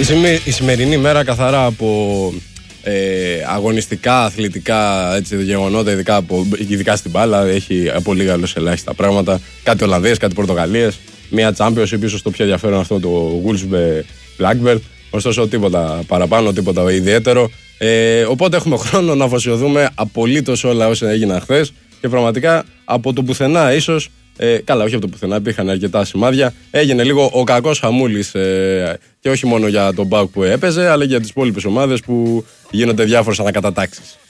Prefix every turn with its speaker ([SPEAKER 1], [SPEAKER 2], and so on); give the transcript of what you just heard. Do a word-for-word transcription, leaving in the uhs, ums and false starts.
[SPEAKER 1] Η, σημε, η σημερινή μέρα καθαρά από ε, αγωνιστικά, αθλητικά έτσι, γεγονότα, ειδικά, από, ειδικά στην μπάλα, έχει από λίγα αλλιώς ελάχιστα πράγματα. Κάτι Ολλανδίες, κάτι Πορτογαλίες. Μια Championship, ίσως το πιο ενδιαφέρον αυτό το Wolves με Blackburn. Ωστόσο, τίποτα παραπάνω, τίποτα ιδιαίτερο. Ε, οπότε έχουμε χρόνο να αφοσιωθούμε απολύτως όλα όσα έγιναν χθες και πραγματικά από το πουθενά, ίσως. Ε, καλά, όχι από το πουθενά, υπήρχαν αρκετά σημάδια. Έγινε λίγο ο κακός χαμούλης ε, και όχι μόνο για τον ΠΑΟΚ που έπαιζε, αλλά και για τις υπόλοιπες ομάδες που γίνονται διάφορες ανακατατάξεις.